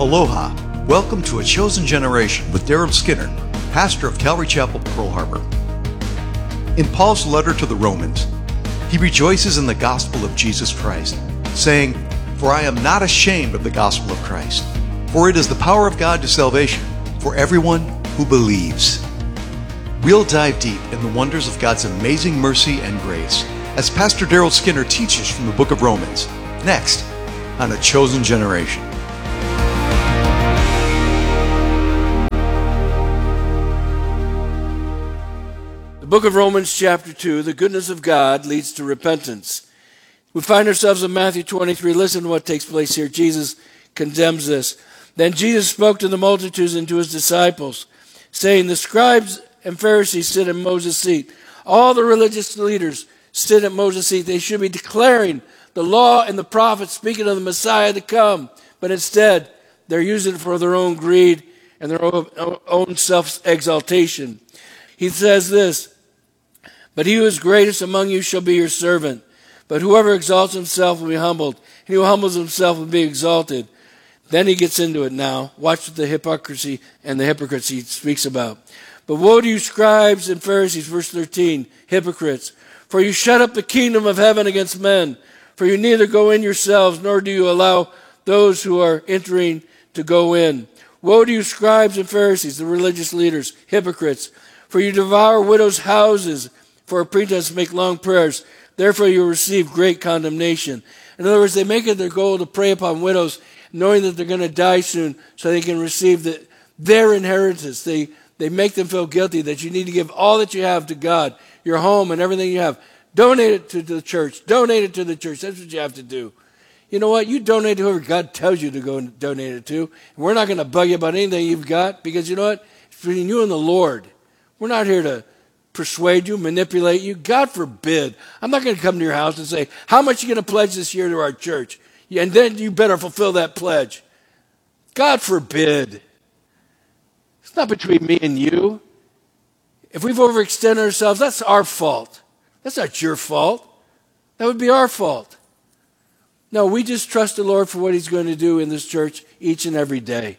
Aloha. Welcome to A Chosen Generation with Daryl Skinner, pastor of Calvary Chapel, Pearl Harbor. In Paul's letter to the Romans, he rejoices in the gospel of Jesus Christ, saying, "For I am not ashamed of the gospel of Christ, for it is the power of God to salvation for everyone who believes." We'll dive deep in the wonders of God's amazing mercy and grace as Pastor Daryl Skinner teaches from the book of Romans, next on A Chosen Generation. The book of Romans chapter 2, the goodness of God leads to repentance. We find ourselves in Matthew 23. Listen to what takes place here. Jesus condemns this. Then Jesus spoke to the multitudes and to his disciples, saying, "The scribes and Pharisees sit in Moses' seat. All the religious leaders sit at Moses' seat. They should be declaring the law and the prophets, speaking of the Messiah to come. But instead, they're using it for their own greed and their own self-exaltation." He says this, "But he who is greatest among you shall be your servant. But whoever exalts himself will be humbled, and he who humbles himself will be exalted." Then he gets into it now. Watch the hypocrisy and the hypocrites he speaks about. "But woe to you, scribes and Pharisees," verse 13, "hypocrites, for you shut up the kingdom of heaven against men. For you neither go in yourselves, nor do you allow those who are entering to go in. Woe to you, scribes and Pharisees," the religious leaders, "hypocrites, for you devour widows' houses for a pretense to make long prayers. Therefore you will receive great condemnation." In other words, they make it their goal to prey upon widows, knowing that they're going to die soon, so they can receive their inheritance. They make them feel guilty that you need to give all that you have to God, your home and everything you have. Donate it to the church. Donate it to the church. That's what you have to do. You know what? You donate to whoever God tells you to go and donate it to. And we're not going to bug you about anything you've got, because you know what? It's between you and the Lord. We're not here to persuade you, manipulate you. God forbid. I'm not going to come to your house and say, "How much are you going to pledge this year to our church?" And then you better fulfill that pledge. God forbid. It's not between me and you. If we've overextended ourselves, that's our fault. That's not your fault. That would be our fault. No, we just trust the Lord for what he's going to do in this church each and every day.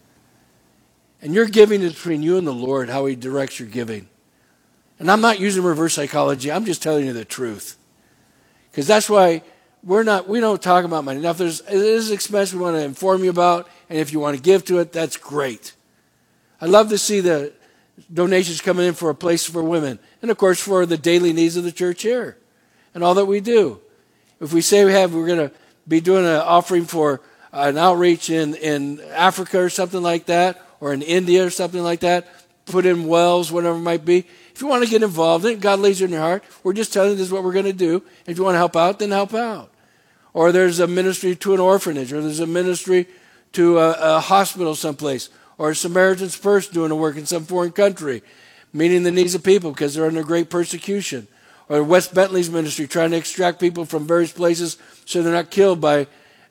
And your giving is between you and the Lord, how he directs your giving. And I'm not using reverse psychology. I'm just telling you the truth. Because that's why we don't talk about money. Now, if it is an expense we want to inform you about, and if you want to give to it, that's great. I love to see the donations coming in for a place for women. And, of course, for the daily needs of the church here and all that we do. If we say we're going to be doing an offering for an outreach in Africa or something like that, or in India or something like that, put in wells, whatever it might be. If you want to get involved in it, God lays it in your heart, we're just telling you this is what we're going to do. If you want to help out, then help out. Or there's a ministry to an orphanage, or there's a ministry to a hospital someplace, or a Samaritan's Purse doing a work in some foreign country, meeting the needs of people because they're under great persecution. Or West Bentley's ministry trying to extract people from various places so they're not killed by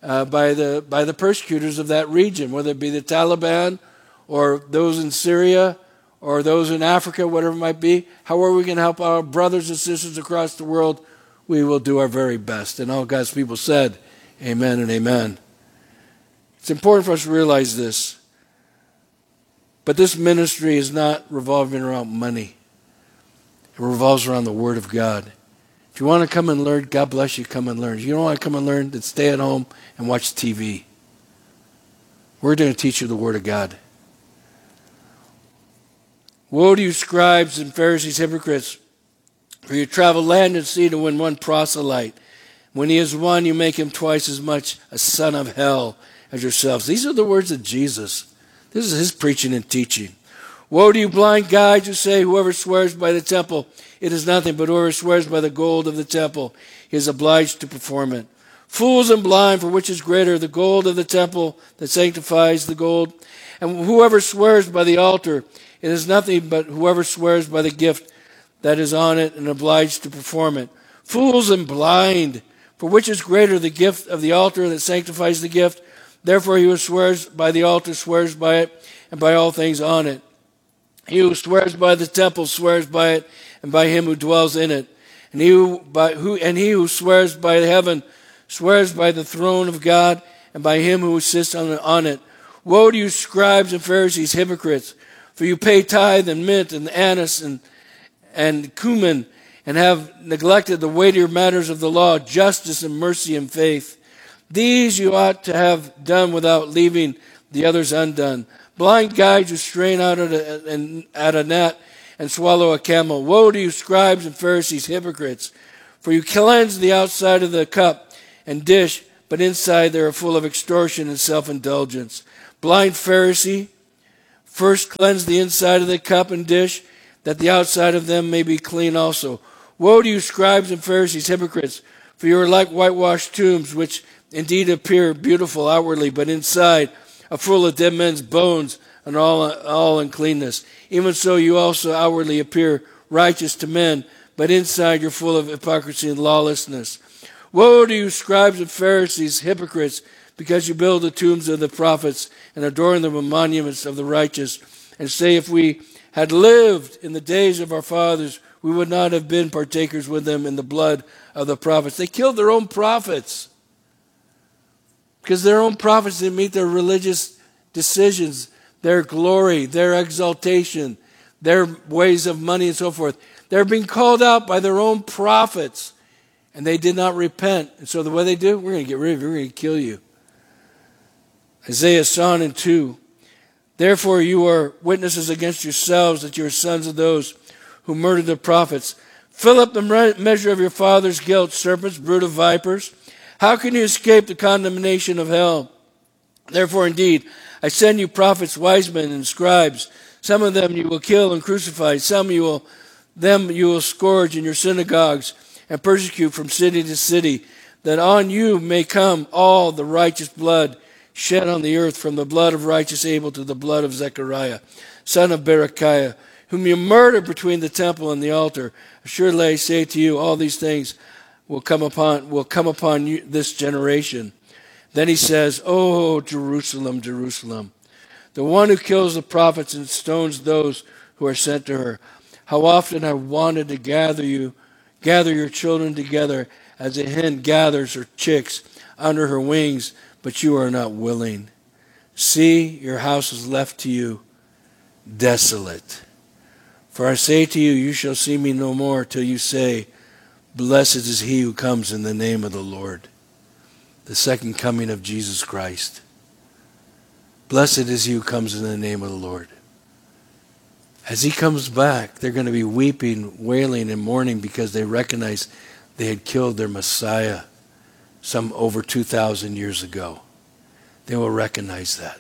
the persecutors of that region, whether it be the Taliban or those in Syria or those in Africa, whatever it might be. However we can help our brothers and sisters across the world, we will do our very best. And all God's people said, amen and amen. It's important for us to realize this. But this ministry is not revolving around money. It revolves around the Word of God. If you want to come and learn, God bless you, come and learn. If you don't want to come and learn, then stay at home and watch TV. We're going to teach you the Word of God. Woe to you, scribes and Pharisees, hypocrites, for you travel land and sea to win one proselyte. When he is won, you make him twice as much a son of hell as yourselves. These are the words of Jesus. This is his preaching and teaching. Woe to you, blind guides, who say, "Whoever swears by the temple, it is nothing, but whoever swears by the gold of the temple, he is obliged to perform it. Fools and blind, for which is greater, the gold of the temple that sanctifies the gold? And whoever swears by the altar, it is nothing, but whoever swears by the gift that is on it and obliged to perform it. Fools and blind, for which is greater, the gift of the altar that sanctifies the gift? Therefore he who swears by the altar swears by it and by all things on it. He who swears by the temple swears by it and by him who dwells in it. And he who swears by heaven swears by the throne of God and by him who sits on it. Woe to you, scribes and Pharisees, hypocrites! For you pay tithe and mint and anise and cumin, and have neglected the weightier matters of the law, justice and mercy and faith. These you ought to have done without leaving the others undone. Blind guides who strain out at a gnat and swallow a camel. Woe to you, scribes and Pharisees, hypocrites! For you cleanse the outside of the cup and dish, but inside they are full of extortion and self-indulgence. Blind Pharisee, first cleanse the inside of the cup and dish, that the outside of them may be clean also. Woe to you, scribes and Pharisees, hypocrites! For you are like whitewashed tombs, which indeed appear beautiful outwardly, but inside are full of dead men's bones and all uncleanness. Even so you also outwardly appear righteous to men, but inside you're full of hypocrisy and lawlessness. Woe to you, scribes and Pharisees, hypocrites, because you build the tombs of the prophets and adorn them with monuments of the righteous, and say, if we had lived in the days of our fathers, we would not have been partakers with them in the blood of the prophets. They killed their own prophets because their own prophets didn't meet their religious decisions, their glory, their exaltation, their ways of money and so forth. They're being called out by their own prophets, and they did not repent. And so the way they do, we're going to get rid of you, we're going to kill you. Isaiah saw in 2, therefore you are witnesses against yourselves that you are sons of those who murdered the prophets. Fill up the measure of your father's guilt, serpents, brood of vipers. How can you escape the condemnation of hell? Therefore, indeed, I send you prophets, wise men, and scribes. Some of them you will kill and crucify. Some you will scourge in your synagogues and persecute from city to city, that on you may come all the righteous blood shed on the earth, from the blood of righteous Abel to the blood of Zechariah, son of Berechiah, whom you murdered between the temple and the altar. Assuredly I say to you, all these things will come upon you, this generation. Then he says, oh, Jerusalem, Jerusalem, the one who kills the prophets and stones those who are sent to her. How often I wanted to gather your children together as a hen gathers her chicks under her wings, but you are not willing. See, your house is left to you desolate. For I say to you, you shall see me no more till you say, blessed is he who comes in the name of the Lord. The second coming of Jesus Christ. Blessed is he who comes in the name of the Lord. As he comes back, they're going to be weeping, wailing, and mourning because they recognize they had killed their Messiah some over 2,000 years ago. They will recognize that.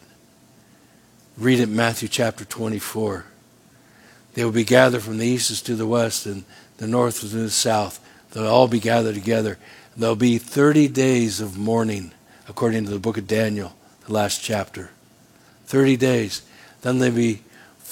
Read it, Matthew chapter 24. They will be gathered from the east to the west and the north to the south. They'll all be gathered together. There'll be 30 days of mourning, according to the book of Daniel, the last chapter. 30 days. Then there'll be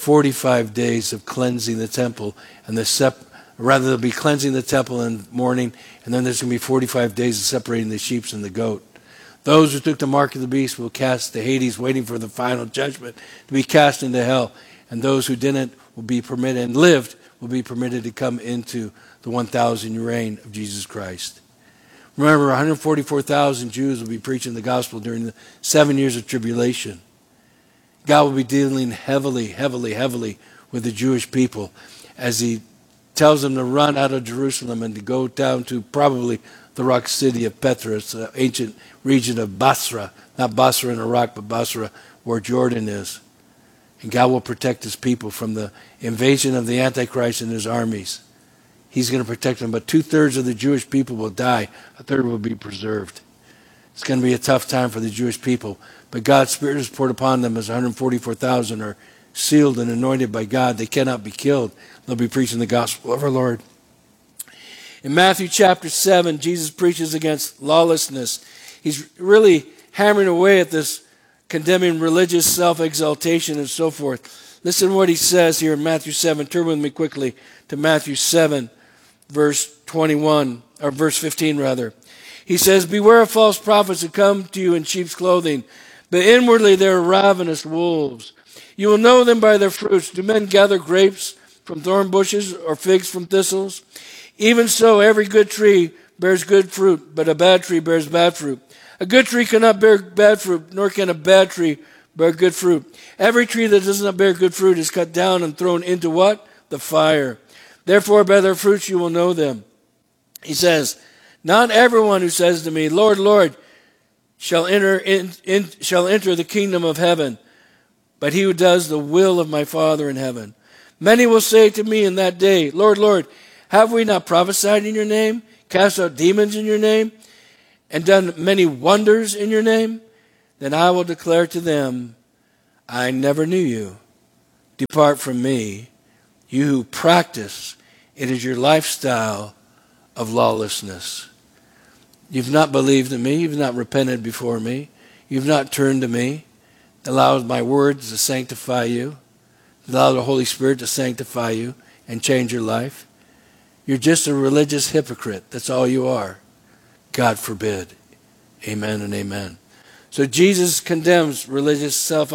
45 days of cleansing the temple, and they'll be cleansing the temple in mourning, and then there's going to be 45 days of separating the sheep and the goat. Those who took the mark of the beast will cast to Hades, waiting for the final judgment to be cast into hell. And those who didn't will be permitted and lived will be permitted to come into the 1,000-year reign of Jesus Christ. Remember, 144,000 Jews will be preaching the gospel during the 7 years of tribulation. God will be dealing heavily with the Jewish people as he tells them to run out of Jerusalem and to go down to probably the rock city of Petra, the ancient region of Basra. Not Basra in Iraq, but Basra where Jordan is. And God will protect his people from the invasion of the Antichrist and his armies. He's going to protect them, but 2/3 of the Jewish people will die. 1/3 will be preserved. It's going to be a tough time for the Jewish people, but God's Spirit is poured upon them as 144,000 are sealed and anointed by God. They cannot be killed. They'll be preaching the gospel of our Lord. In Matthew chapter 7, Jesus preaches against lawlessness. He's really hammering away at this, condemning religious self-exaltation and so forth. Listen to what he says here in Matthew 7. Turn with me quickly to Matthew 7, verse 21, or verse 15 rather. He says, beware of false prophets who come to you in sheep's clothing, but inwardly they are ravenous wolves. You will know them by their fruits. Do men gather grapes from thorn bushes or figs from thistles? Even so, every good tree bears good fruit, but a bad tree bears bad fruit. A good tree cannot bear bad fruit, nor can a bad tree bear good fruit. Every tree that does not bear good fruit is cut down and thrown into what? The fire. Therefore, by their fruits you will know them. He says, not everyone who says to me, Lord, Lord, shall enter the kingdom of heaven, but he who does the will of my Father in heaven. Many will say to me in that day, Lord, Lord, have we not prophesied in your name, cast out demons in your name, and done many wonders in your name? Then I will declare to them, I never knew you. Depart from me, you who practice, it is your lifestyle of lawlessness. You've not believed in me, you've not repented before me, you've not turned to me, allowed my words to sanctify you, allow the Holy Spirit to sanctify you and change your life. You're just a religious hypocrite. That's all you are. God forbid. Amen and amen. So Jesus condemns religious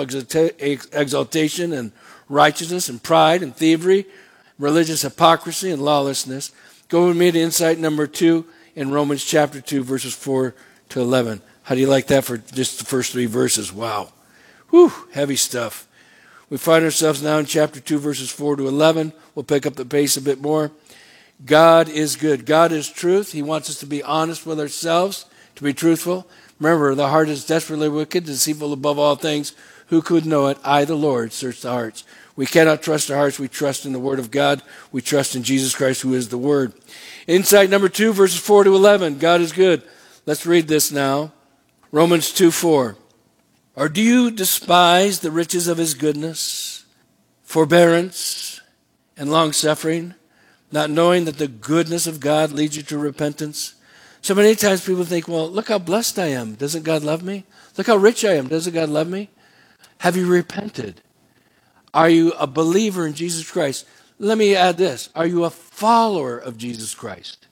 self-exaltation and righteousness and pride and thievery, religious hypocrisy and lawlessness. Go with me to insight number 2 in Romans chapter 2, verses 4 to 11. How do you like that for just the first 3 verses? Wow. Whew, heavy stuff. We find ourselves now in chapter 2, verses 4 to 11. We'll pick up the pace a bit more. God is good. God is truth. He wants us to be honest with ourselves, to be truthful. Remember, the heart is desperately wicked, deceitful above all things. Who could know it? I, the Lord, search the hearts. We cannot trust our hearts. We trust in the Word of God. We trust in Jesus Christ, who is the Word. Insight number 2, verses 4 to 11. God is good. Let's read this now. Romans 2:4. Or do you despise the riches of his goodness, forbearance, and long-suffering, not knowing that the goodness of God leads you to repentance? So many times people think, well, look how blessed I am. Doesn't God love me? Look how rich I am. Doesn't God love me? Have you repented? Are you a believer in Jesus Christ? Let me add this. Are you a follower of Jesus Christ?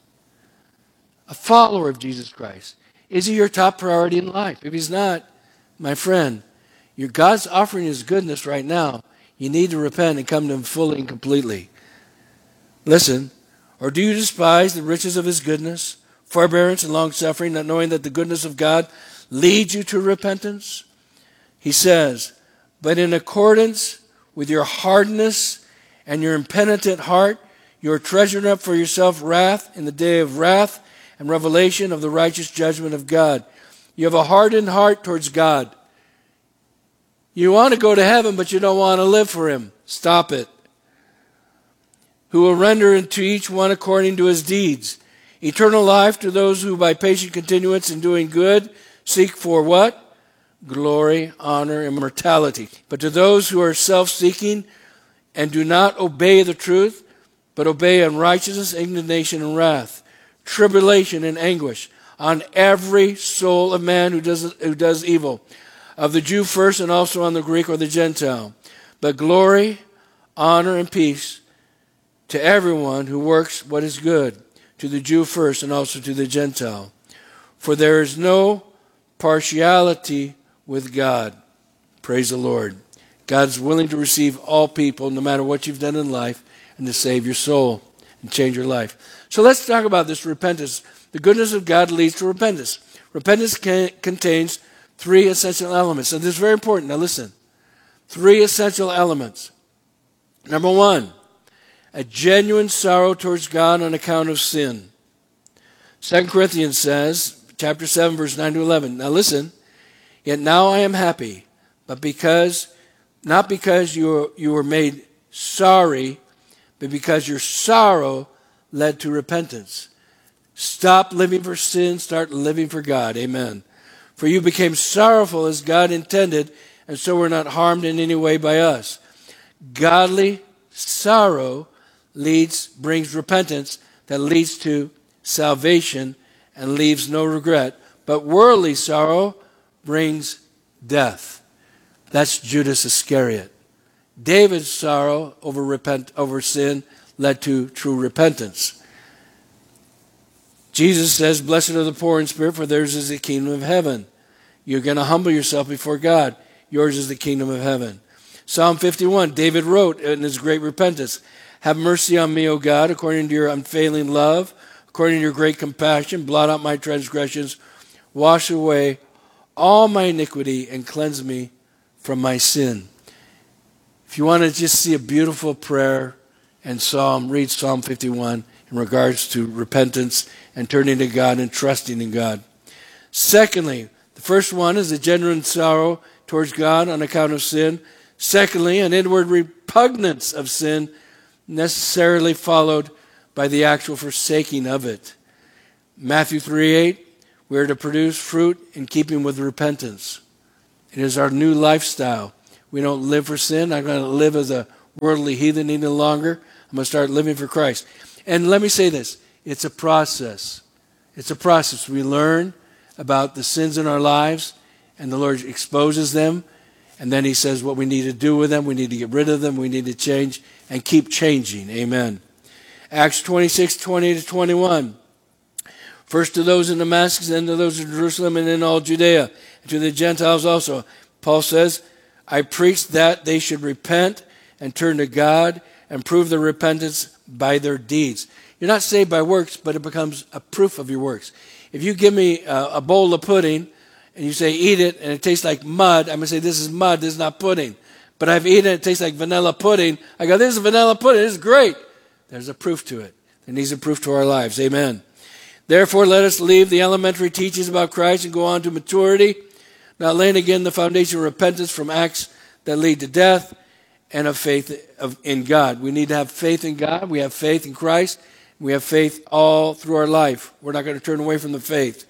A follower of Jesus Christ. Is he your top priority in life? If he's not, my friend, God's offering his goodness right now. You need to repent and come to him fully and completely. Listen, or do you despise the riches of his goodness, forbearance and long-suffering, not knowing that the goodness of God leads you to repentance? He says, but in accordance with your hardness and your impenitent heart, you are treasuring up for yourself wrath in the day of wrath and revelation of the righteous judgment of God. You have a hardened heart towards God. You want to go to heaven, but you don't want to live for him. Stop it. Who will render to each one according to his deeds. Eternal life to those who by patient continuance in doing good seek for what? Glory, honor, immortality. But to those who are self-seeking and do not obey the truth, but obey unrighteousness, indignation, and wrath, tribulation and anguish on every soul of man who does evil, of the Jew first and also on the Greek or the Gentile. But glory, honor, and peace to everyone who works what is good, to the Jew first and also to the Gentile. For there is no partiality with God. Praise the Lord. God is willing to receive all people, no matter what you've done in life, and to save your soul and change your life. So let's talk about this repentance. The goodness of God leads to repentance. Repentance contains 3 essential elements. And this is very important. Now listen. 3 essential elements. Number 1, a genuine sorrow towards God on account of sin. 2 Corinthians says, chapter 7, verse 9 to 11. Now listen. Yet now I am happy, but not because you were made sorry, but because your sorrow led to repentance. Stop living for sin, start living for God. Amen. For you became sorrowful as God intended, and so were not harmed in any way by us. Godly sorrow brings repentance that leads to salvation and leaves no regret. But worldly sorrow brings death. That's Judas Iscariot. David's sorrow over sin led to true repentance. Jesus says, blessed are the poor in spirit, for theirs is the kingdom of heaven. You're going to humble yourself before God. Yours is the kingdom of heaven. Psalm 51, David wrote in his great repentance, have mercy on me, O God, according to your unfailing love, according to your great compassion, blot out my transgressions, wash away all my iniquity, and cleanse me from my sin. If you want to just see a beautiful prayer and psalm, read Psalm 51 in regards to repentance and turning to God and trusting in God. Secondly, the first one is a genuine sorrow towards God on account of sin. Secondly, an inward repugnance of sin, necessarily followed by the actual forsaking of it. Matthew 3:8, we are to produce fruit in keeping with repentance. It is our new lifestyle. We don't live for sin. I'm going to live as a worldly heathen any longer. I'm going to start living for Christ. And let me say this. It's a process. It's a process. We learn about the sins in our lives, and the Lord exposes them, and then he says what we need to do with them. We need to get rid of them. We need to change and keep changing. Amen. Acts 26:20-21. First to those in Damascus, then to those in Jerusalem, and in all Judea, and to the Gentiles also. Paul says, I preached that they should repent and turn to God and prove their repentance by their deeds. You're not saved by works, but it becomes a proof of your works. If you give me a bowl of pudding and you say, eat it, and it tastes like mud, I'm going to say, this is mud, this is not pudding. But I've eaten it, it tastes like vanilla pudding. I go, this is vanilla pudding, this is great. There's a proof to it. There needs a proof to our lives. Amen. Therefore, let us leave the elementary teachings about Christ and go on to maturity, not laying again the foundation of repentance from acts that lead to death and of faith in God. We need to have faith in God. We have faith in Christ. We have faith all through our life. We're not going to turn away from the faith.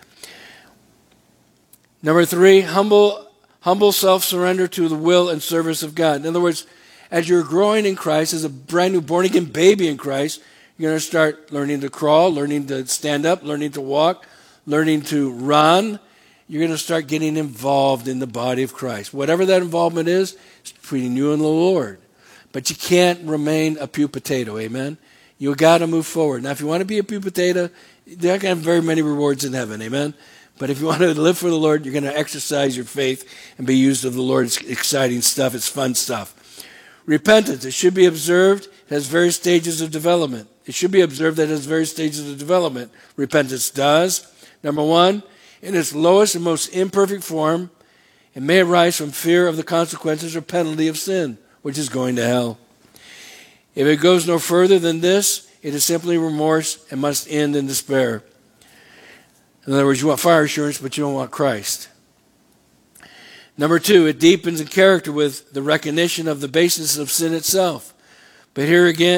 Number 3, humble self-surrender to the will and service of God. In other words, as you're growing in Christ, as a brand new born-again baby in Christ, you're going to start learning to crawl, learning to stand up, learning to walk, learning to run. You're going to start getting involved in the body of Christ. Whatever that involvement is, it's between you and the Lord. But you can't remain a pew potato, amen? You've got to move forward. Now, if you want to be a pew potato, you're not going to have very many rewards in heaven, amen? But if you want to live for the Lord, you're going to exercise your faith and be used of the Lord's exciting stuff. It's fun stuff. Repentance, it should be observed. It has various stages of development. It should be observed that it has various stages of development. Repentance does. Number 1, in its lowest and most imperfect form, it may arise from fear of the consequences or penalty of sin, which is going to hell. If it goes no further than this, it is simply remorse and must end in despair. In other words, you want fire assurance, but you don't want Christ. Number 2, it deepens in character with the recognition of the basis of sin itself. But here again,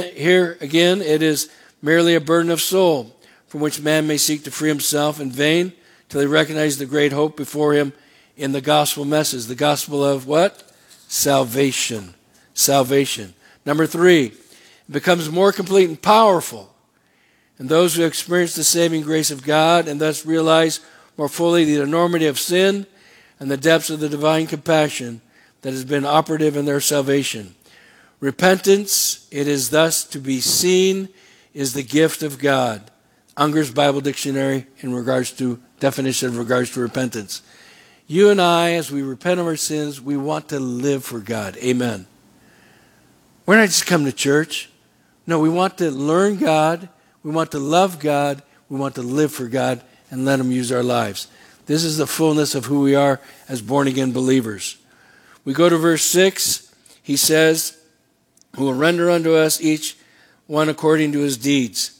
it is merely a burden of soul from which man may seek to free himself in vain till he recognizes the great hope before him in the gospel message. The gospel of what? Salvation. Salvation. Number 3, it becomes more complete and powerful. And those who experience the saving grace of God and thus realize more fully the enormity of sin and the depths of the divine compassion that has been operative in their salvation. Repentance, it is thus to be seen, is the gift of God. Unger's Bible Dictionary in regards to definition of regards to repentance. You and I, as we repent of our sins, we want to live for God. Amen. We're not just coming to church. No, we want to learn God. We want to love God. We want to live for God and let Him use our lives. This is the fullness of who we are as born-again believers. We go to verse 6. He says, who will render unto us each one according to his deeds.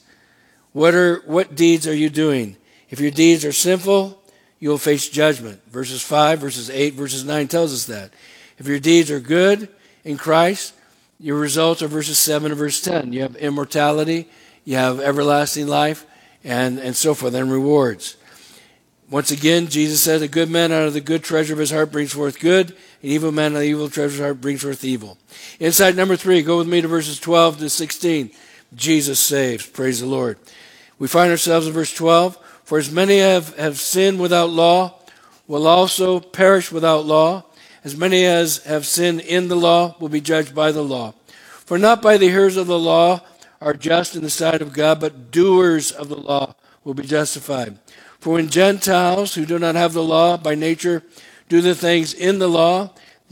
What deeds are you doing? If your deeds are sinful, you will face judgment. Verses 5, verses 8, verses 9 tells us that. If your deeds are good in Christ, your results are verses 7 and verse 10. You have immortality, you have everlasting life, and so forth, and rewards. Once again, Jesus said, a good man out of the good treasure of his heart brings forth good, an evil man out of the evil treasure of his heart brings forth evil. Insight number 3, go with me to verses 12 to 16. Jesus saves. Praise the Lord. We find ourselves in verse 12. For as many have sinned without law will also perish without law. As many as have sinned in the law will be judged by the law. For not by the hearers of the law are just in the sight of God, but doers of the law will be justified. For when Gentiles who do not have the law by nature do the things in the law,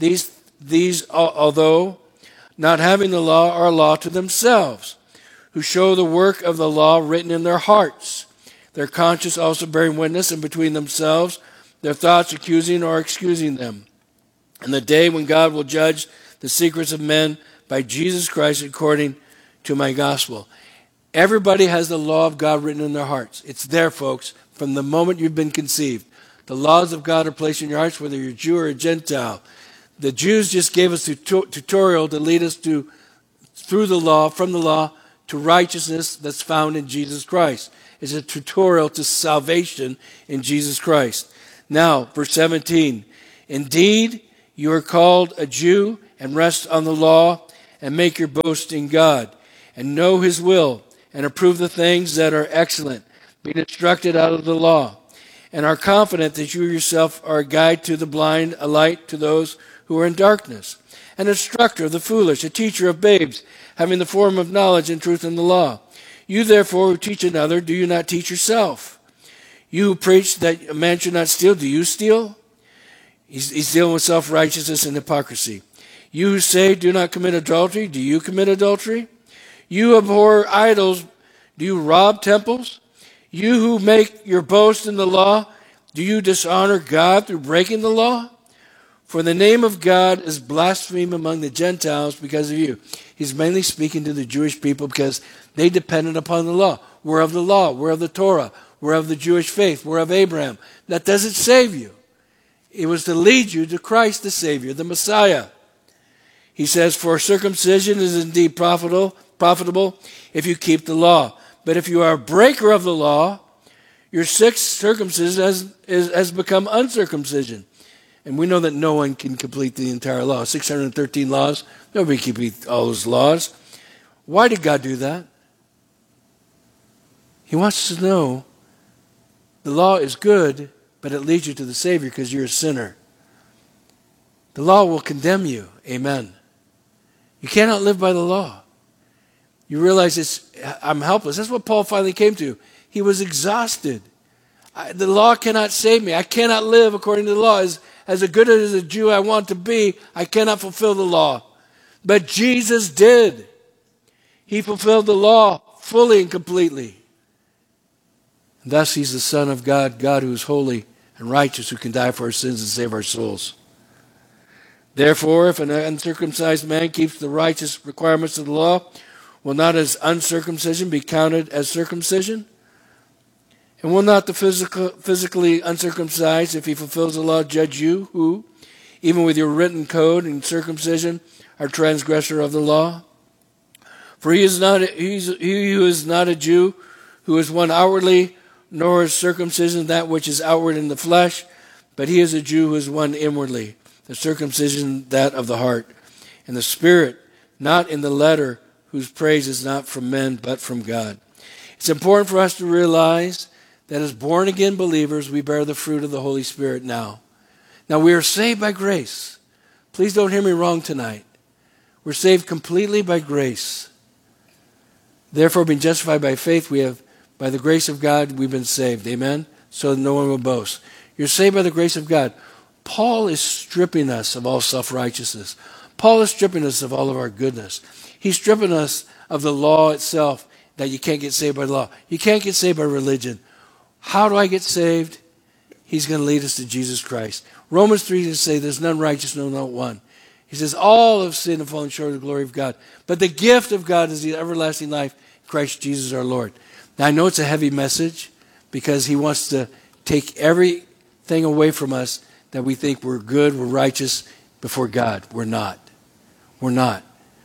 these although not having the law are a law to themselves, who show the work of the law written in their hearts, their conscience also bearing witness, and between themselves their thoughts accusing or excusing them. and the day when God will judge the secrets of men by Jesus Christ according to my gospel. Everybody has the law of God written in their hearts. It's there, folks, from the moment you've been conceived. The laws of God are placed in your hearts, whether you're a Jew or a Gentile. The Jews just gave us a tutorial to lead us through the law, from the law, to righteousness that's found in Jesus Christ. It's a tutorial to salvation in Jesus Christ. Now, verse 17. Indeed, you are called a Jew and rest on the law and make your boast in God and know his will and approve the things that are excellent, being instructed out of the law, and are confident that you yourself are a guide to the blind, a light to those who are in darkness, an instructor of the foolish, a teacher of babes, having the form of knowledge and truth in the law. You therefore who teach another, do you not teach yourself? You who preach that a man should not steal, do you steal? He's dealing with self-righteousness and hypocrisy. You who say, do not commit adultery, do you commit adultery? You who abhor idols, do you rob temples? You who make your boast in the law, do you dishonor God through breaking the law? For the name of God is blasphemed among the Gentiles because of you. He's mainly speaking to the Jewish people because they depended upon the law. We're of the law. We're of the Torah. We're of the Jewish faith. We're of Abraham. That doesn't save you. It was to lead you to Christ the Savior, the Messiah. He says, for circumcision is indeed profitable if you keep the law. But if you are a breaker of the law, your circumcision has become uncircumcision. And we know that no one can complete the entire law. 613 laws. Nobody can complete all those laws. Why did God do that? He wants us to know the law is good, but it leads you to the Savior because you're a sinner. The law will condemn you. Amen. You cannot live by the law. You realize I'm helpless. That's what Paul finally came to. He was exhausted. The law cannot save me. I cannot live according to the law. As good as a Jew I want to be, I cannot fulfill the law. But Jesus did. He fulfilled the law fully and completely. And thus he's the Son of God, God who is holy and righteous, who can die for our sins and save our souls. Therefore, if an uncircumcised man keeps the righteous requirements of the law, will not his uncircumcision be counted as circumcision? And will not the physically uncircumcised, if he fulfills the law, judge you, who, even with your written code and circumcision, are transgressor of the law? For he who is not a Jew, who is one outwardly, nor is circumcision that which is outward in the flesh, but he is a Jew who is one inwardly, the circumcision that of the heart, in the spirit, not in the letter, whose praise is not from men, but from God. It's important for us to realize that as born-again believers, we bear the fruit of the Holy Spirit now. Now, we are saved by grace. Please don't hear me wrong tonight. We're saved completely by grace. Therefore, being justified by faith, we have, by the grace of God, we've been saved. Amen? So that no one will boast. You're saved by the grace of God. Paul is stripping us of all self-righteousness. Paul is stripping us of all of our goodness. He's stripping us of the law itself, that you can't get saved by the law. You can't get saved by religion. How do I get saved? He's going to lead us to Jesus Christ. Romans 3 says, there's none righteous, no, not one. He says, all have sinned and fallen short of the glory of God. But the gift of God is the everlasting life, Christ Jesus our Lord. Now, I know it's a heavy message because he wants to take everything away from us that we think we're good, we're righteous before God. We're not. We're not.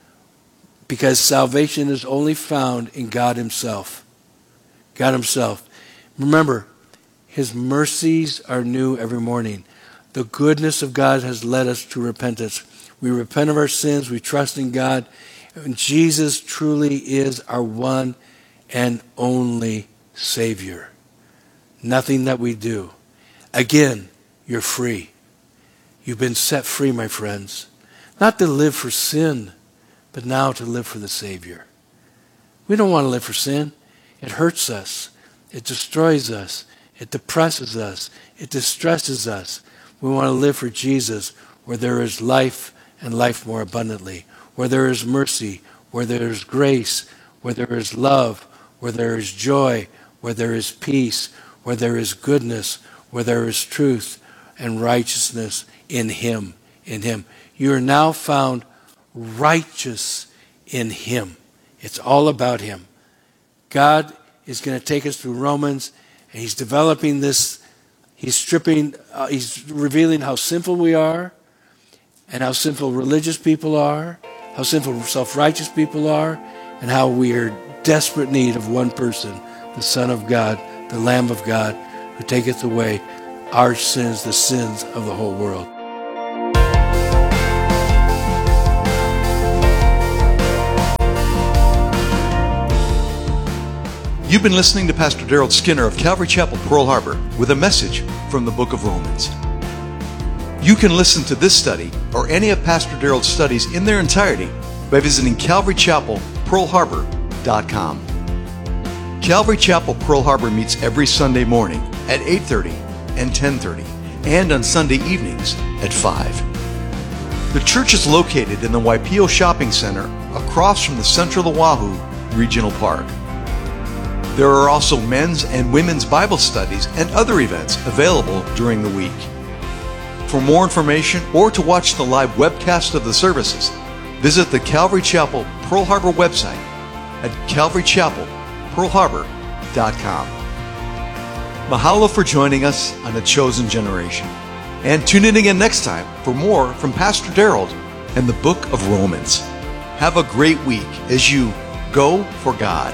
Because salvation is only found in God himself. God himself. Remember, his mercies are new every morning. The goodness of God has led us to repentance. We repent of our sins. We trust in God. And Jesus truly is our one and only Savior. Nothing that we do. Again, you're free. You've been set free, my friends. Not to live for sin, but now to live for the Savior. We don't want to live for sin. It hurts us. It destroys us. It depresses us. It distresses us. We want to live for Jesus, where there is life and life more abundantly, where there is mercy, where there is grace, where there is love, where there is joy, where there is peace, where there is goodness, where there is truth and righteousness in him, in him. You are now found righteous in him. It's all about him. God is going to take us through Romans, and he's developing this. He's revealing how sinful we are, and how sinful religious people are, how sinful self-righteous people are, and how we are in desperate need of one person, the Son of God, the Lamb of God, who taketh away our sins, the sins of the whole world. You've been listening to Pastor Daryl Skinner of Calvary Chapel, Pearl Harbor, with a message from the book of Romans. You can listen to this study or any of Pastor Daryl's studies in their entirety by visiting CalvaryChapelPearlHarbor.com. Calvary Chapel, Pearl Harbor meets every Sunday morning at 8:30 and 10:30, and on Sunday evenings at 5. The church is located in the Waipio Shopping Center across from the Central Oahu Regional Park. There are also men's and women's Bible studies and other events available during the week. For more information or to watch the live webcast of the services, visit the Calvary Chapel Pearl Harbor website at CalvaryChapelPearlHarbor.com. Mahalo for joining us on The Chosen Generation. And tune in again next time for more from Pastor Daryl and the book of Romans. Have a great week as you go for God.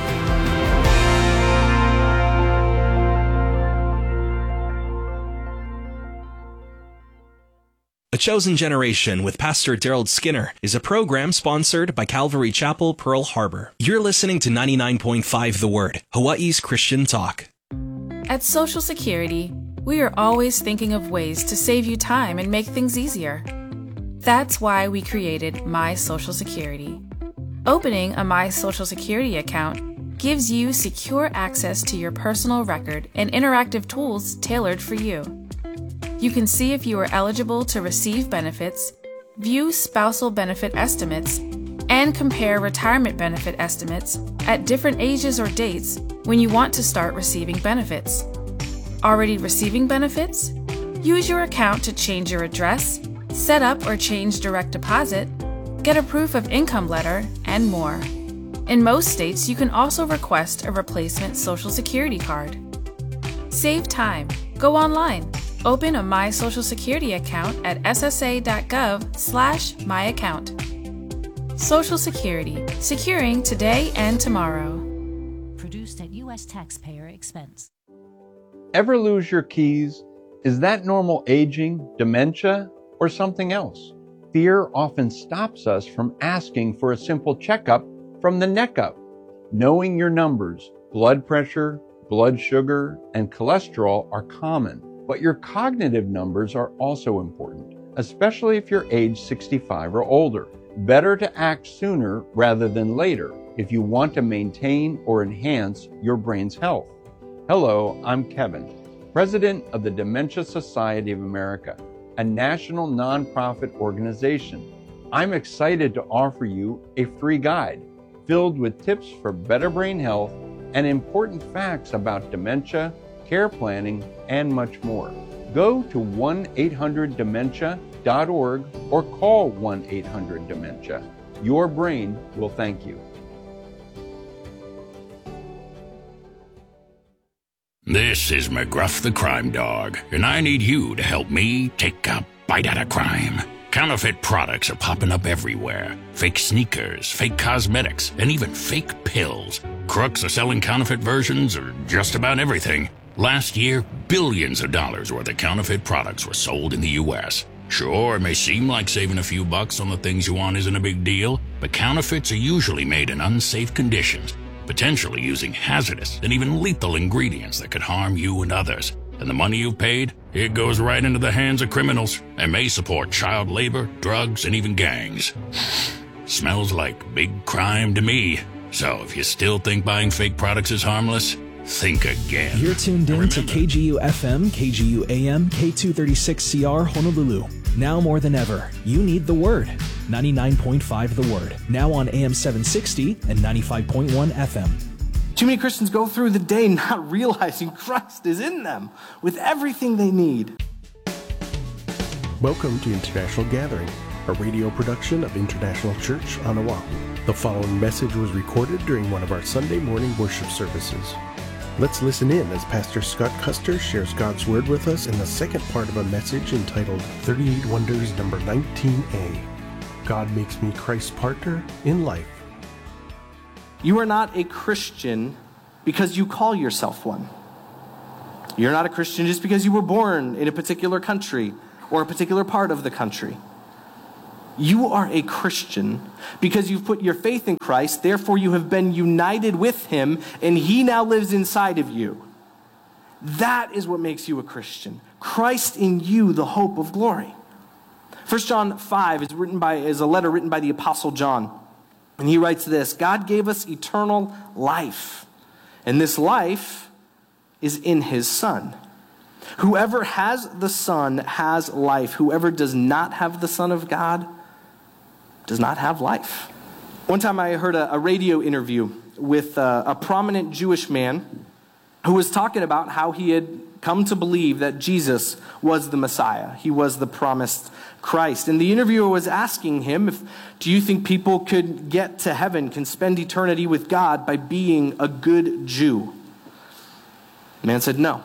A Chosen Generation with Pastor Daryl Skinner is a program sponsored by Calvary Chapel, Pearl Harbor. You're listening to 99.5 The Word, Hawaii's Christian talk. At Social Security, we are always thinking of ways to save you time and make things easier. That's why we created My Social Security. Opening a My Social Security account gives you secure access to your personal record and interactive tools tailored for you. You can see if you are eligible to receive benefits, view spousal benefit estimates, and compare retirement benefit estimates at different ages or dates when you want to start receiving benefits. Already receiving benefits? Use your account to change your address, set up or change direct deposit, get a proof of income letter, and more. In most states, you can also request a replacement Social Security card. Save time. Go online. Open a My Social Security account at ssa.gov/myaccount. Social Security, securing today and tomorrow. Produced at U.S. taxpayer expense. Ever lose your keys? Is that normal aging, dementia, or something else? Fear often stops us from asking for a simple checkup from the neck up. Knowing your numbers, blood pressure, blood sugar, and cholesterol are common. But your cognitive numbers are also important, especially if you're age 65 or older. Better to act sooner rather than later if you want to maintain or enhance your brain's health. Hello, I'm Kevin, President of the Dementia Society of America, a national nonprofit organization. I'm excited to offer you a free guide filled with tips for better brain health and important facts about dementia, care planning, and much more. Go to 1-800-DEMENTIA.org or call 1-800-DEMENTIA. Your brain will thank you. This is McGruff the Crime Dog, and I need you to help me take a bite out of crime. Counterfeit products are popping up everywhere. Fake sneakers, fake cosmetics, and even fake pills. Crooks are selling counterfeit versions of just about everything. Last year, billions of dollars worth of counterfeit products were sold in the U.S. Sure, it may seem like saving a few bucks on the things you want isn't a big deal, but counterfeits are usually made in unsafe conditions, potentially using hazardous and even lethal ingredients that could harm you and others. And the money you've paid, it goes right into the hands of criminals and may support child labor, drugs, and even gangs. Smells like big crime to me. So if you still think buying fake products is harmless, think again. You're tuned in to KGU FM, KGU AM, K236CR Honolulu. Now more than ever, you need the Word. 99.5 The Word. Now on AM 760 and 95.1 FM. Too many Christians go through the day not realizing Christ is in them with everything they need. Welcome to International Gathering, a radio production of International Church on Oahu. The following message was recorded during one of our Sunday morning worship services. Let's listen in as Pastor Scott Custer shares God's Word with us in the second part of a message entitled 38 Wonders number 19a. God makes me Christ's partner in life. You are not a Christian because you call yourself one. You're not a Christian just because you were born in a particular country or a particular part of the country. You are a Christian because you've put your faith in Christ, therefore you have been united with Him, and He now lives inside of you. That is what makes you a Christian. Christ in you, the hope of glory. 1 John 5 is a letter written by the Apostle John. And he writes this: God gave us eternal life, and this life is in His Son. Whoever has the Son has life. Whoever does not have the Son of God does not have life. One time I heard a radio interview with a prominent Jewish man who was talking about how he had come to believe that Jesus was the Messiah. He was the promised Christ. And the interviewer was asking him, do you think people could get to heaven, can spend eternity with God by being a good Jew? The man said, no.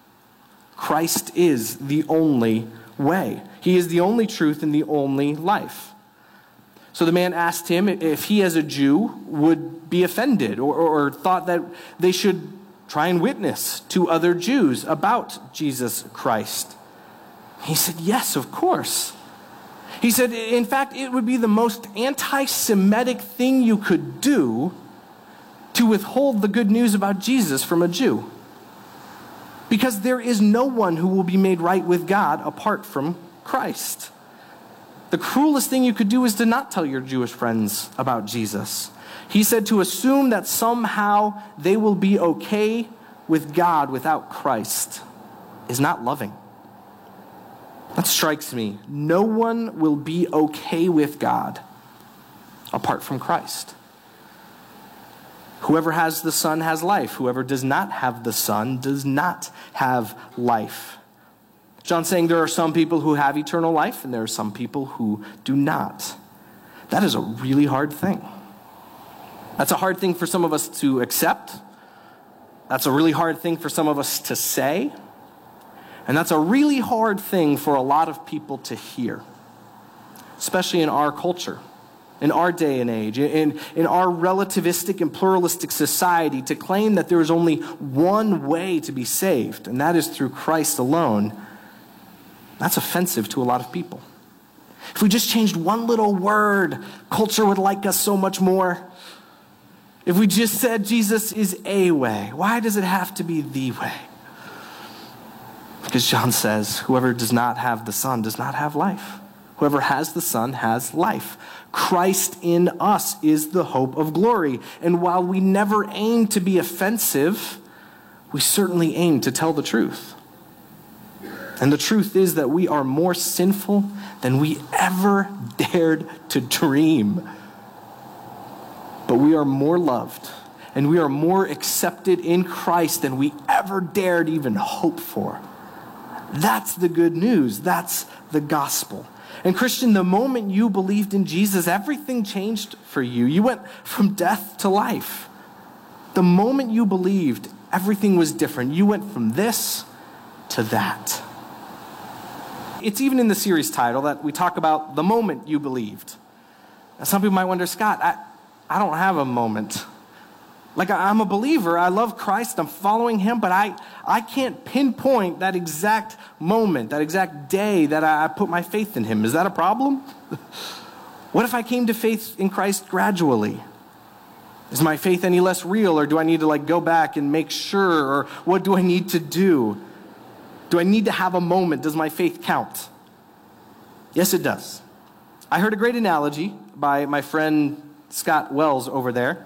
Christ is the only way. He is the only truth and the only life. So the man asked him if he as a Jew would be offended or thought that they should try and witness to other Jews about Jesus Christ. He said, yes, of course. He said, in fact, it would be the most anti-Semitic thing you could do to withhold the good news about Jesus from a Jew. Because there is no one who will be made right with God apart from Christ. The cruelest thing you could do is to not tell your Jewish friends about Jesus. He said to assume that somehow they will be okay with God without Christ is not loving. That strikes me. No one will be okay with God apart from Christ. Whoever has the Son has life. Whoever does not have the Son does not have life. John's saying there are some people who have eternal life and there are some people who do not. That is a really hard thing. That's a hard thing for some of us to accept. That's a really hard thing for some of us to say. And that's a really hard thing for a lot of people to hear, especially in our culture. In our day and age, in our relativistic and pluralistic society, to claim that there is only one way to be saved, and that is through Christ alone, that's offensive to a lot of people. If we just changed one little word, culture would like us so much more. If we just said Jesus is a way, why does it have to be the way? Because John says, whoever does not have the Son does not have life. Whoever has the Son has life. Christ in us is the hope of glory. And while we never aim to be offensive, we certainly aim to tell the truth. And the truth is that we are more sinful than we ever dared to dream. But we are more loved, and we are more accepted in Christ than we ever dared even hope for. That's the good news. That's the gospel. And Christian, the moment you believed in Jesus, everything changed for you. You went from death to life. The moment you believed, everything was different. You went from this to that. It's even in the series title that we talk about the moment you believed. Now, some people might wonder, Scott, I don't have a moment. Like, I'm a believer. I love Christ. I'm following Him, but I can't pinpoint that exact moment, that exact day that I put my faith in Him. Is that a problem? What if I came to faith in Christ gradually? Is my faith any less real, or do I need to go back and make sure, or what do I need to do? Do I need to have a moment? Does my faith count? Yes, it does. I heard a great analogy by my friend Scott Wells over there.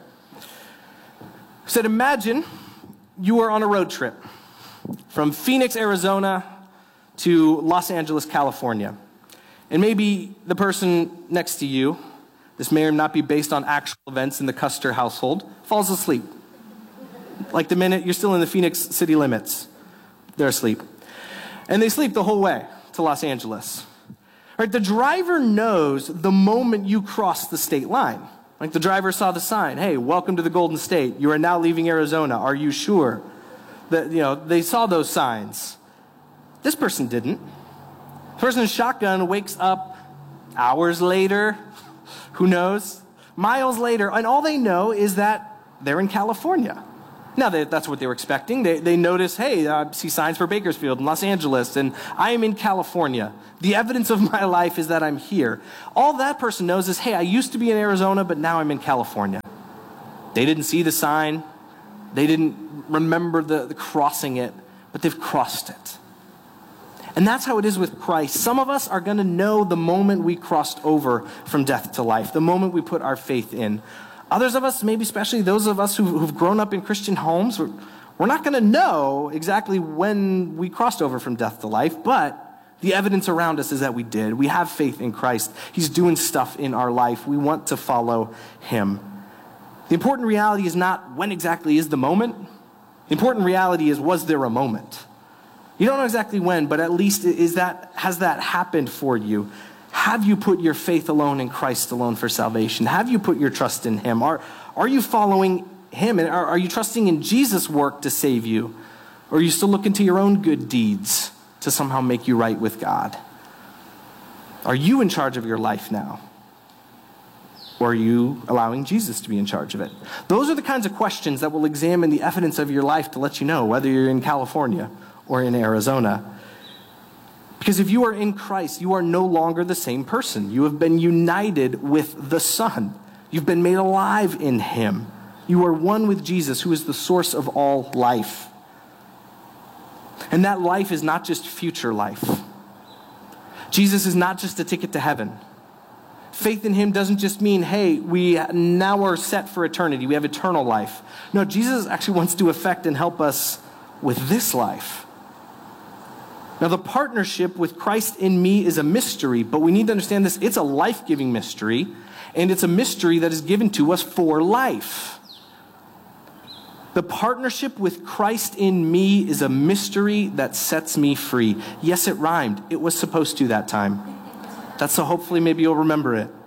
He said, imagine you are on a road trip from Phoenix, Arizona to Los Angeles, California. And maybe the person next to you, this may or not be based on actual events in the Custer household, falls asleep. Like the minute you're still in the Phoenix city limits, they're asleep. And they sleep the whole way to Los Angeles. Right? The driver knows the moment you cross the state line. Like the driver saw the sign, hey, welcome to the Golden State. You are now leaving Arizona. Are you sure? That, they saw those signs. This person didn't. The person in shotgun wakes up hours later, who knows, miles later, and all they know is that they're in California. Now, that's what they were expecting. They notice, hey, I see signs for Bakersfield and Los Angeles, and I am in California. The evidence of my life is that I'm here. All that person knows is, hey, I used to be in Arizona, but now I'm in California. They didn't see the sign. They didn't remember the crossing it, but they've crossed it. And that's how it is with Christ. Some of us are going to know the moment we crossed over from death to life, the moment we put our faith in. Others of us, maybe especially those of us who've grown up in Christian homes, we're not going to know exactly when we crossed over from death to life, but the evidence around us is that we did. We have faith in Christ. He's doing stuff in our life. We want to follow him. The important reality is not when exactly is the moment. The important reality is, was there a moment? You don't know exactly when, but at least has that happened for you? Have you put your faith alone in Christ alone for salvation? Have you put your trust in him? Are you following him? And are you trusting in Jesus' work to save you? Or are you still looking to your own good deeds to somehow make you right with God? Are you in charge of your life now? Or are you allowing Jesus to be in charge of it? Those are the kinds of questions that will examine the evidence of your life to let you know whether you're in California or in Arizona. Because if you are in Christ, you are no longer the same person. You have been united with the Son. You've been made alive in him. You are one with Jesus, who is the source of all life. And that life is not just future life. Jesus is not just a ticket to heaven. Faith in him doesn't just mean, hey, we now are set for eternity. We have eternal life. No, Jesus actually wants to affect and help us with this life. Now, the partnership with Christ in me is a mystery, but we need to understand this. It's a life-giving mystery, and it's a mystery that is given to us for life. The partnership with Christ in me is a mystery that sets me free. Yes, it rhymed. It was supposed to that time. That's so hopefully maybe you'll remember it.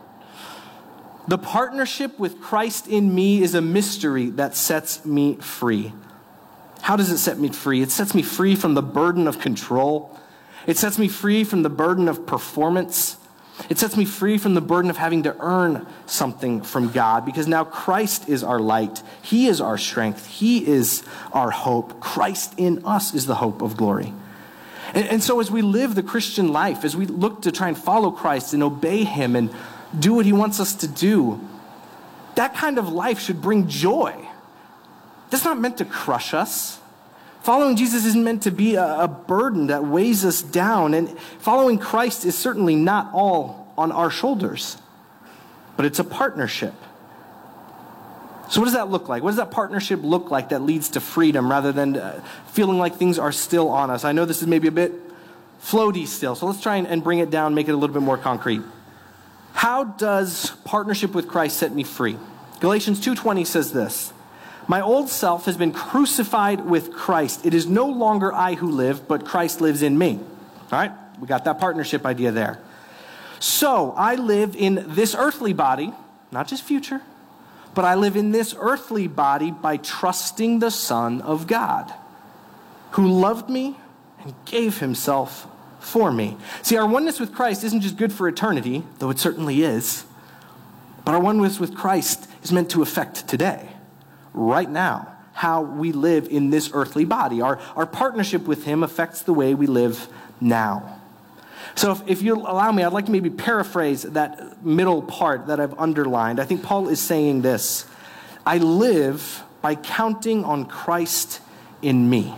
The partnership with Christ in me is a mystery that sets me free. How does it set me free? It sets me free from the burden of control. It sets me free from the burden of performance. It sets me free from the burden of having to earn something from God, because now Christ is our light. He is our strength. He is our hope. Christ in us is the hope of glory. And so as we live the Christian life, as we look to try and follow Christ and obey him and do what he wants us to do, that kind of life should bring joy. That's not meant to crush us. Following Jesus isn't meant to be a burden that weighs us down. And following Christ is certainly not all on our shoulders. But it's a partnership. So what does that look like? What does that partnership look like that leads to freedom rather than feeling like things are still on us? I know this is maybe a bit floaty still. So let's try and bring it down, make it a little bit more concrete. How does partnership with Christ set me free? Galatians 2:20 says this: my old self has been crucified with Christ. It is no longer I who live, but Christ lives in me. All right? We got that partnership idea there. So I live in this earthly body, not just future, but I live in this earthly body by trusting the Son of God, who loved me and gave himself for me. See, our oneness with Christ isn't just good for eternity, though it certainly is, but our oneness with Christ is meant to affect today. Right now, how we live in this earthly body. Our partnership with him affects the way we live now. So if you'll allow me, I'd like to maybe paraphrase that middle part that I've underlined. I think Paul is saying this: I live by counting on Christ in me.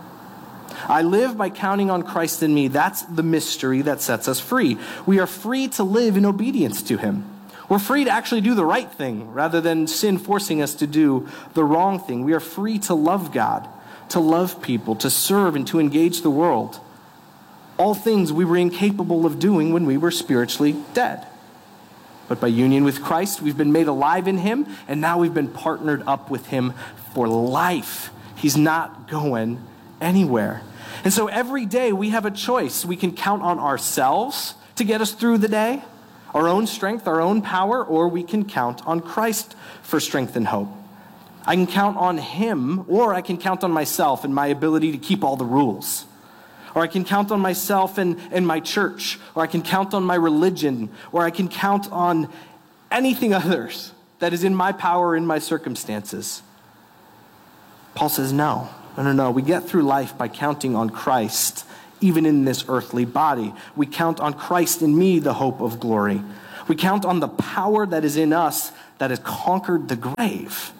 I live by counting on Christ in me. That's the mystery that sets us free. We are free to live in obedience to him. We're free to actually do the right thing rather than sin forcing us to do the wrong thing. We are free to love God, to love people, to serve and to engage the world. All things we were incapable of doing when we were spiritually dead. But by union with Christ, we've been made alive in him, and now we've been partnered up with him for life. He's not going anywhere. And so every day we have a choice. We can count on ourselves to get us through the day, our own strength, our own power, or we can count on Christ for strength and hope. I can count on him, or I can count on myself and my ability to keep all the rules. Or I can count on myself and my church, or I can count on my religion, or I can count on anything others that is in my power, in my circumstances. Paul says, no. We get through life by counting on Christ, even in this earthly body. We count on Christ in me, the hope of glory. We count on the power that is in us that has conquered the grave.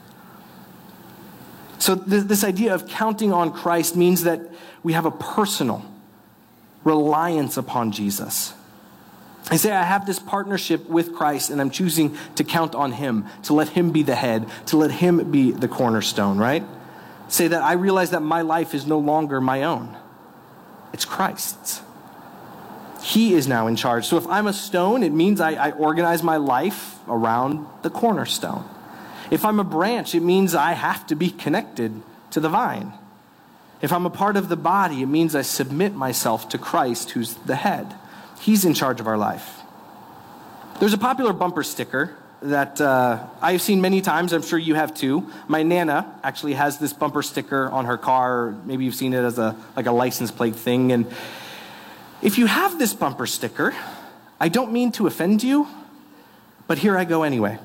So this idea of counting on Christ means that we have a personal reliance upon Jesus. I say I have this partnership with Christ and I'm choosing to count on him, to let him be the head, to let him be the cornerstone, right? Say that I realize that my life is no longer my own. It's Christ's. He is now in charge. So if I'm a stone, it means I organize my life around the cornerstone. If I'm a branch, it means I have to be connected to the vine. If I'm a part of the body, it means I submit myself to Christ, who's the head. He's in charge of our life. There's a popular bumper sticker that I've seen many times. I'm sure you have too. My Nana actually has this bumper sticker on her car. Maybe you've seen it as a license plate thing. And if you have this bumper sticker, I don't mean to offend you, but here I go anyway.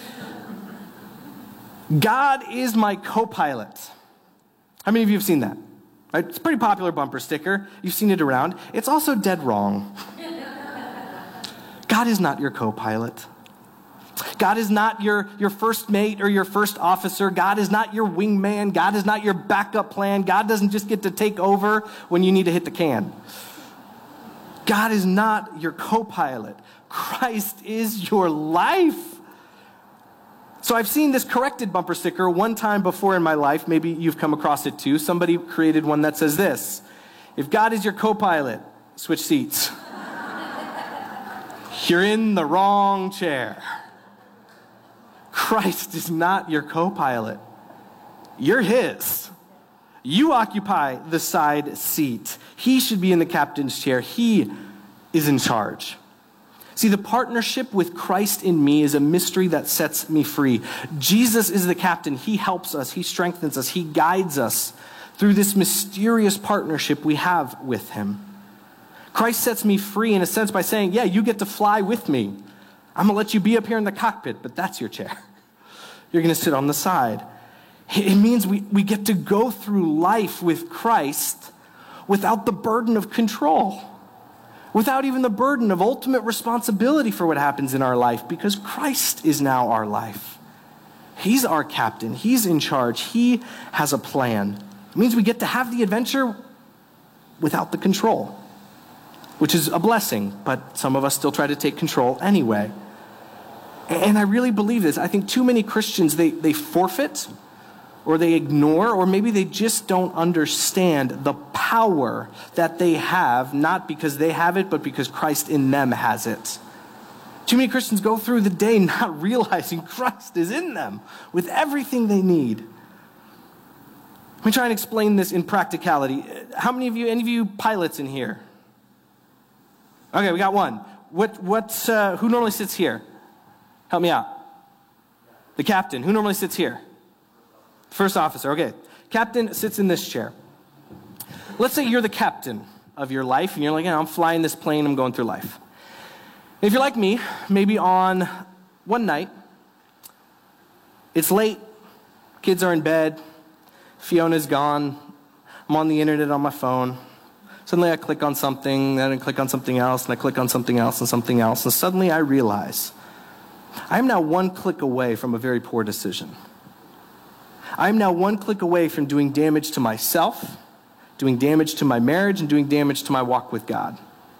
God is my co-pilot. How many of you have seen that? Right? It's a pretty popular bumper sticker. You've seen it around. It's also dead wrong. God is not your co-pilot. God is not your first mate or your first officer. God is not your wingman. God is not your backup plan. God doesn't just get to take over when you need to hit the can. God is not your co-pilot. Christ is your life. So I've seen this corrected bumper sticker one time before in my life. Maybe you've come across it too. Somebody created one that says this: if God is your co-pilot, switch seats. You're in the wrong chair. Christ is not your co-pilot. You're his. You occupy the side seat. He should be in the captain's chair. He is in charge. See, the partnership with Christ in me is a mystery that sets me free. Jesus is the captain. He helps us. He strengthens us. He guides us through this mysterious partnership we have with him. Christ sets me free in a sense by saying, yeah, you get to fly with me. I'm going to let you be up here in the cockpit, but that's your chair. You're going to sit on the side. It means we get to go through life with Christ without the burden of control, without even the burden of ultimate responsibility for what happens in our life, because Christ is now our life. He's our captain. He's in charge. He has a plan. It means we get to have the adventure without the control, which is a blessing, but some of us still try to take control anyway. And I really believe this. I think too many Christians, they forfeit, or they ignore, or maybe they just don't understand the power that they have, not because they have it, but because Christ in them has it. Too many Christians go through the day not realizing Christ is in them with everything they need. Let me try and explain this in practicality. How many of you, any of you pilots in here? Okay, we got one. Who normally sits here? Help me out. The captain. Who normally sits here? First officer. Okay. Captain sits in this chair. Let's say you're the captain of your life, and you're like, I'm flying this plane, I'm going through life. If you're like me, maybe on one night, it's late, kids are in bed, Fiona's gone, I'm on the internet on my phone. Suddenly I click on something, then I click on something else, and I click on something else and something else, and suddenly I realize I'm now one click away from a very poor decision. I'm now one click away from doing damage to myself, doing damage to my marriage, and doing damage to my walk with God.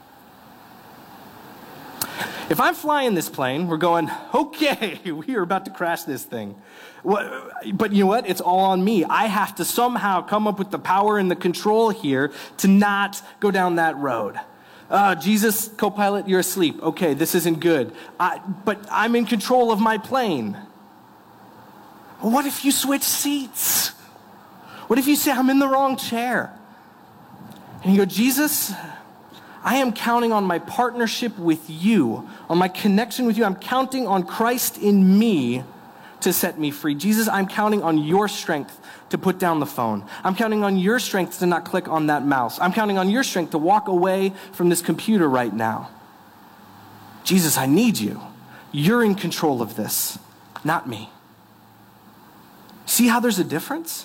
If I'm flying this plane, we're going, okay, we are about to crash this thing. But you know what? It's all on me. I have to somehow come up with the power and the control here to not go down that road. Jesus, co-pilot, you're asleep. Okay, this isn't good. But I'm in control of my plane. Well, what if you switch seats? What if you say, I'm in the wrong chair? And you go, Jesus, I am counting on my partnership with you, on my connection with you. I'm counting on Christ in me to set me free. Jesus, I'm counting on your strength to put down the phone. I'm counting on your strength to not click on that mouse. I'm counting on your strength to walk away from this computer right now. Jesus, I need you. You're in control of this, not me. See how there's a difference?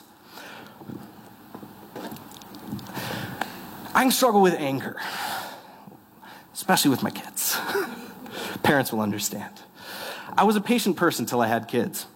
I can struggle with anger, especially with my kids. Parents will understand. I was a patient person till I had kids.